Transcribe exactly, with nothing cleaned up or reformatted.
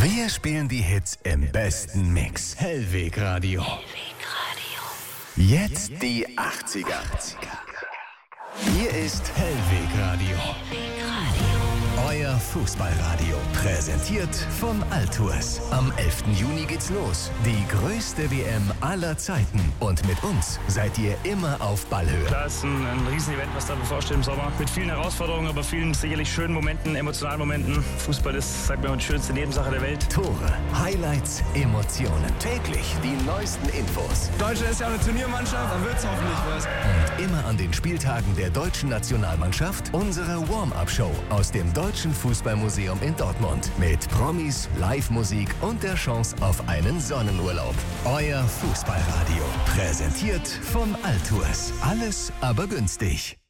Wir spielen die Hits im besten Mix. Hellweg Radio. Jetzt die achtziger. Hier ist Hellweg Radio. Euer Fußballradio. Präsentiert von Altours. Am elften Juni geht's los. Die größte W M aller Zeiten. Und mit uns seid ihr immer auf Ballhöhe. Da ist ein, ein Riesenevent, was da bevorsteht im Sommer. Mit vielen Herausforderungen, aber vielen sicherlich schönen Momenten, emotionalen Momenten. Fußball ist, sagt man, die schönste Nebensache der Welt. Tore, Highlights, Emotionen. Täglich die neuesten Infos. Deutschland ist ja eine Turniermannschaft, dann wird's hoffentlich was. Und immer an den Spieltagen der deutschen Nationalmannschaft unsere Warm-Up-Show aus dem Deutschen Fußballmuseum in Dortmund. Mit Promis, Live-Musik und der Chance auf einen Sonnenurlaub. Euer Fußballradio. Präsentiert von Altours. Alles aber günstig.